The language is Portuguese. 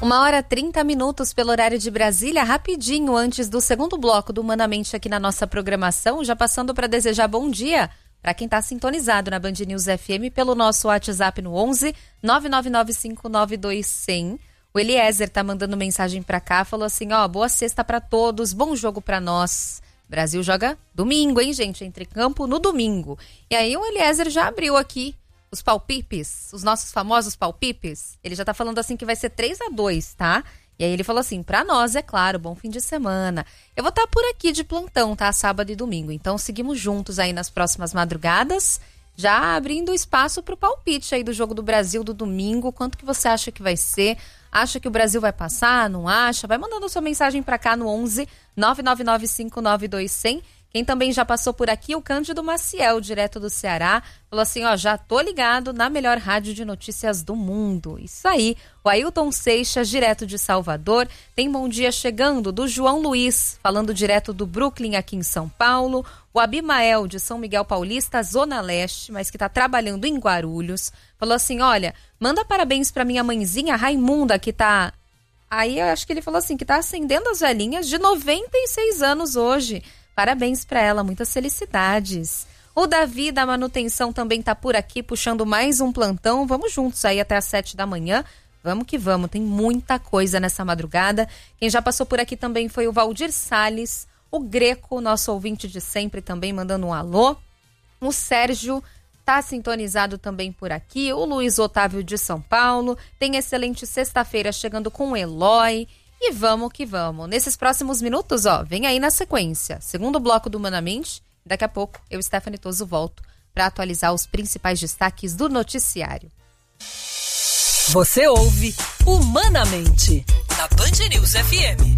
1h30 pelo horário de Brasília, rapidinho antes do segundo bloco do Humanamente aqui na nossa programação, já passando para desejar bom dia para quem está sintonizado na Band News FM pelo nosso WhatsApp no 11 999592100. O Eliezer tá mandando mensagem para cá, falou assim, boa sexta para todos, bom jogo para nós. Brasil joga domingo, hein, gente? Entre campo no domingo. E aí o Eliezer já abriu aqui os palpipes, os nossos famosos palpipes. Ele já tá falando assim que vai ser 3-2, tá? E aí ele falou assim, pra nós, é claro, bom fim de semana. Eu vou estar por aqui de plantão, tá? Sábado e domingo. Então seguimos juntos aí nas próximas madrugadas, já abrindo espaço pro palpite aí do jogo do Brasil do domingo. Quanto que você acha que vai ser? Acha que o Brasil vai passar? Não acha? Vai mandando sua mensagem pra cá no 11 999592100. Quem também já passou por aqui, o Cândido Maciel, direto do Ceará, falou assim, já tô ligado na melhor rádio de notícias do mundo. Isso aí. O Ailton Seixas, direto de Salvador, tem bom dia chegando do João Luiz, falando direto do Brooklyn aqui em São Paulo. O Abimael, de São Miguel Paulista, Zona Leste, mas que tá trabalhando em Guarulhos, falou assim, olha, manda parabéns pra minha mãezinha Raimunda, que tá... Aí eu acho que ele falou assim, que tá acendendo as velhinhas de 96 anos hoje. Parabéns para ela, muitas felicidades. O Davi da manutenção também tá por aqui, puxando mais um plantão. Vamos juntos aí até às 7 da manhã. Vamos que vamos, tem muita coisa nessa madrugada. Quem já passou por aqui também foi o Valdir Salles, o Greco, nosso ouvinte de sempre, também mandando um alô. O Sérgio tá sintonizado também por aqui. O Luiz Otávio de São Paulo. Tem excelente sexta-feira chegando com o Eloy. E vamos que vamos. Nesses próximos minutos, vem aí na sequência. Segundo bloco do Humanamente. Daqui a pouco, eu, Stephanie Toso, volto para atualizar os principais destaques do noticiário. Você ouve Humanamente, na Band News FM.